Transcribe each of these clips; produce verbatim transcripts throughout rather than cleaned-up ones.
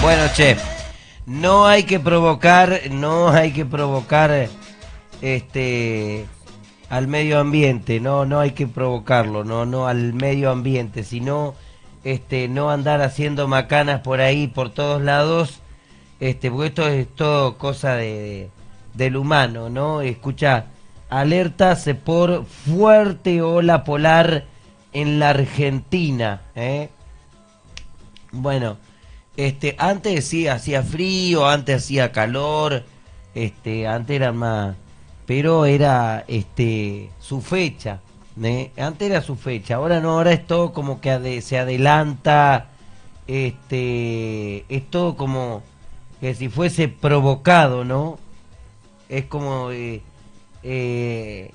Bueno, che, no hay que provocar, no hay que provocar este al medio ambiente, no, no hay que provocarlo, no, no al medio ambiente, sino este no andar haciendo macanas por ahí, por todos lados, este, porque esto es todo cosa de, del humano, ¿no? Escucha, alertas por fuerte ola polar en la Argentina, ¿eh? Bueno, este, antes sí hacía frío, antes hacía calor, este, antes era más, pero era, este, su fecha, ¿eh? Antes era su fecha, ahora no, ahora es todo como que ade- se adelanta, este, es todo como que si fuese provocado, ¿no? Es como, eh, eh,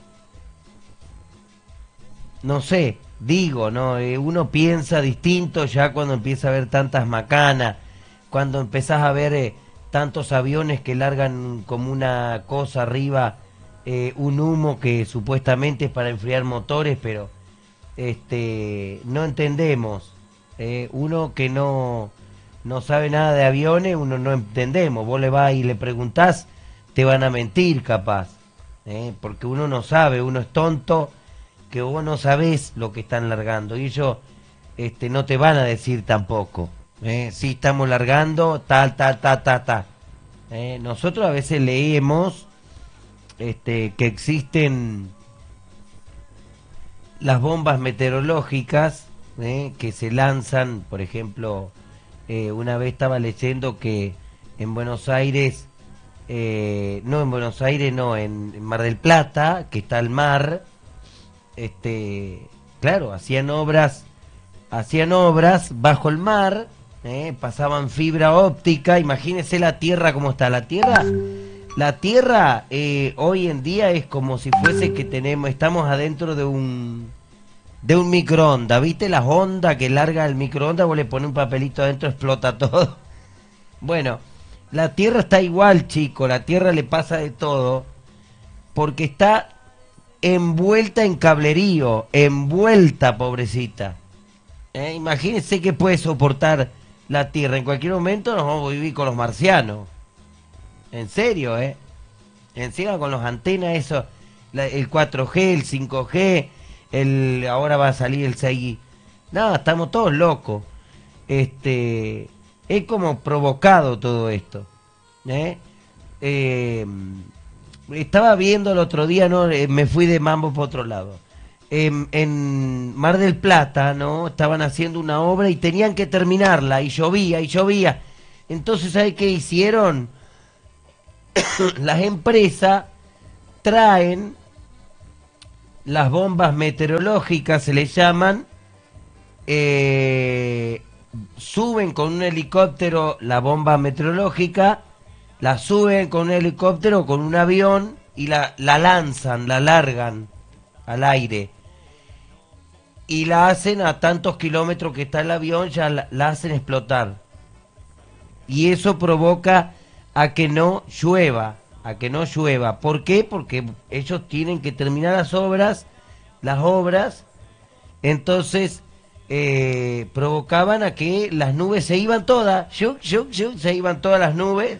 no sé, digo, ¿no? Eh, uno piensa distinto ya cuando empieza a ver tantas macanas, cuando empezás a ver eh, tantos aviones que largan como una cosa arriba, eh, un humo que supuestamente es para enfriar motores, pero este no entendemos. Eh, uno que no, no sabe nada de aviones, uno no entendemos. Vos le vas y le preguntás, te van a mentir capaz, eh, porque uno no sabe, uno es tonto, que vos no sabés lo que están largando y ellos este, no te van a decir tampoco. Eh, sí, estamos largando, tal, tal, tal, tal, tal. Eh, nosotros a veces leemos este, que existen las bombas meteorológicas eh, que se lanzan, por ejemplo, eh, una vez estaba leyendo que en Buenos Aires, eh, no en Buenos Aires, no, en, en Mar del Plata, que está el mar, este, claro, hacían obras, hacían obras bajo el mar, eh, pasaban fibra óptica, imagínense la tierra como está, la tierra, la tierra eh, hoy en día es como si fuese que tenemos, estamos adentro de un, de un microondas, ¿viste las ondas que larga el microondas? Vos le pones un papelito adentro, explota todo. Bueno, la tierra está igual, chico, la tierra le pasa de todo, porque está envuelta en cablerío, envuelta, pobrecita. ¿Eh? Imagínense que puede soportar la Tierra. En cualquier momento nos vamos a vivir con los marcianos. En serio, ¿eh? Encima con los antenas, eso, la- el cuatro G, el cinco G, el, ahora va a salir el seis G. No, estamos todos locos. Este, es como provocado todo esto. ¿Eh? Eh, Estaba viendo el otro día, ¿no? Eh, me fui de mambo por otro lado. En, en Mar del Plata, ¿no? Estaban haciendo una obra y tenían que terminarla, y llovía, y llovía. Entonces, ¿sabe qué hicieron? Las empresas traen las bombas meteorológicas, se les llaman, eh, suben con un helicóptero la bomba meteorológica, la suben con un helicóptero, con un avión y la, la lanzan, la largan al aire. Y la hacen a tantos kilómetros que está el avión, ya la, la hacen explotar. Y eso provoca a que no llueva, a que no llueva. ¿Por qué? Porque ellos tienen que terminar las obras, las obras, entonces eh, provocaban a que las nubes se iban todas, shuk, shuk, shuk, se iban todas las nubes.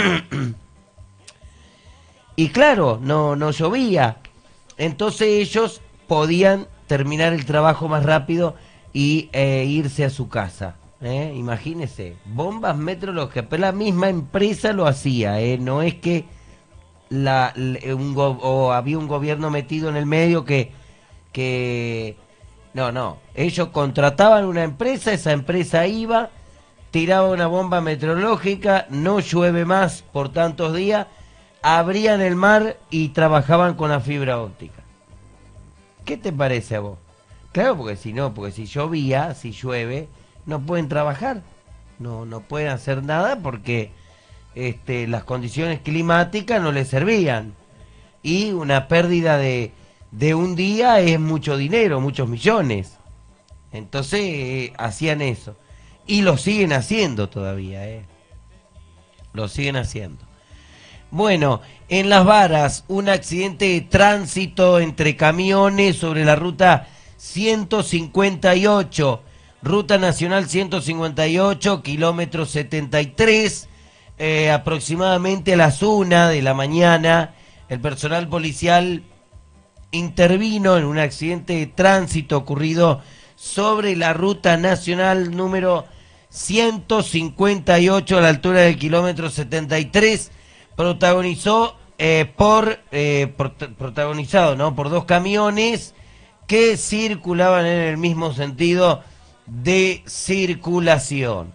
Y claro, no, no llovía. Entonces ellos podían terminar el trabajo más rápido y eh, irse a su casa. ¿Eh? Imagínense, bombas meteorológicas, pero la misma empresa lo hacía, ¿eh? No es que la, la- un go- o había un gobierno metido en el medio que, que... No, no, ellos contrataban una empresa, esa empresa iba, tiraba una bomba meteorológica, no llueve más por tantos días, abrían el mar y trabajaban con la fibra óptica. ¿Qué te parece a vos? Claro, porque si no, porque si llovía, si llueve, no pueden trabajar, no, no pueden hacer nada porque este, las condiciones climáticas no les servían. Y una pérdida de, de un día es mucho dinero, muchos millones. Entonces eh, hacían eso. Y lo siguen haciendo todavía, ¿eh? Lo siguen haciendo. Bueno, en Las Varas, un accidente de tránsito entre camiones sobre la ruta ciento cincuenta y ocho. Ruta Nacional ciento cincuenta y ocho, kilómetro setenta y tres, eh, aproximadamente a las una de la mañana, el personal policial intervino en un accidente de tránsito ocurrido sobre la Ruta Nacional número ciento cincuenta y ocho a la altura del kilómetro setenta y tres, protagonizó eh, por, eh, prot protagonizado, ¿no?, por dos camiones que circulaban en el mismo sentido de circulación.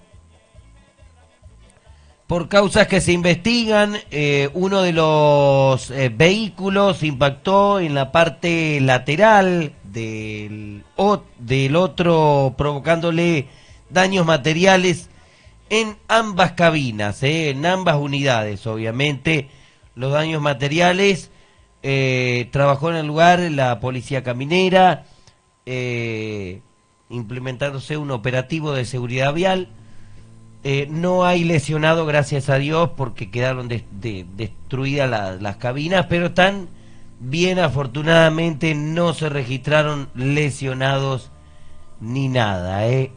Por causas que se investigan, eh, uno de los eh, vehículos impactó en la parte lateral del, o, del otro, provocándole daños materiales en ambas cabinas, eh, en ambas unidades, obviamente. Los daños materiales, eh, trabajó en el lugar la policía caminera, eh, implementándose un operativo de seguridad vial. Eh, no hay lesionado, gracias a Dios, porque quedaron de, de, destruidas la, las cabinas, pero están bien, afortunadamente no se registraron lesionados ni nada. Eh.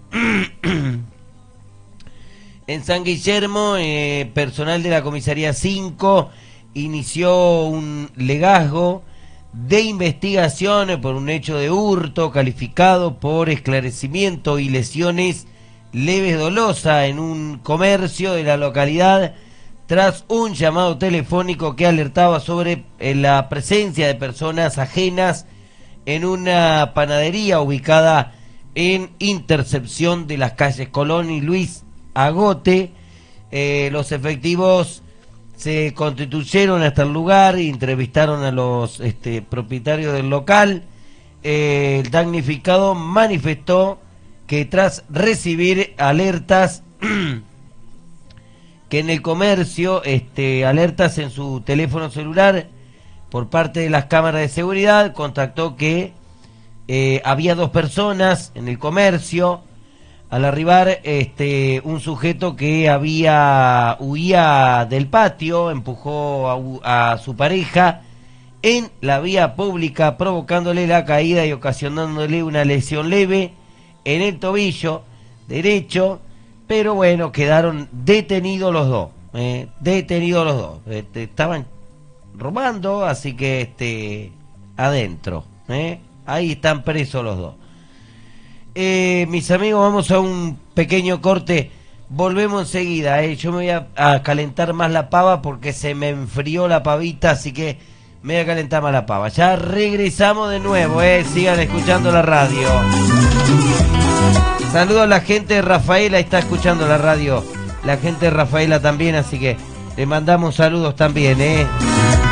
En San Guillermo, eh, personal de la comisaría cinco inició un legazgo de investigación por un hecho de hurto calificado por esclarecimiento y lesiones leves dolosa en un comercio de la localidad, tras un llamado telefónico que alertaba sobre eh, la presencia de personas ajenas en una panadería ubicada en intercepción de las calles Colón y Luis Agote. Eh, los efectivos se constituyeron hasta el lugar e entrevistaron a los este, propietarios del local. Eh, el damnificado manifestó que tras recibir alertas que en el comercio, este, alertas en su teléfono celular por parte de las cámaras de seguridad, contactó que eh, había dos personas en el comercio. Al arribar, este, un sujeto que había huía del patio empujó a, a su pareja en la vía pública, provocándole la caída y ocasionándole una lesión leve en el tobillo derecho, pero bueno, quedaron detenidos los dos, eh, detenidos los dos, este, estaban robando, así que este, adentro, eh, ahí están presos los dos. Eh, mis amigos, vamos a un pequeño corte, volvemos enseguida, eh. Yo me voy a, a calentar más la pava porque se me enfrió la pavita, así que me voy a calentar más la pava. Ya regresamos de nuevo, eh. Sigan escuchando la radio. Saludos a la gente de Rafaela, está escuchando la radio, la gente de Rafaela también, así que le mandamos saludos también, eh.